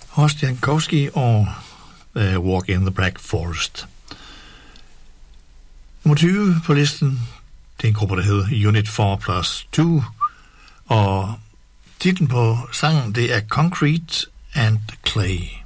Horst Jankowski og Walk in the Black Forest. Nummer 20 på listen, det er en gruppe, der hedder Unit 4+2, og titlen på sangen, det er Concrete and Clay.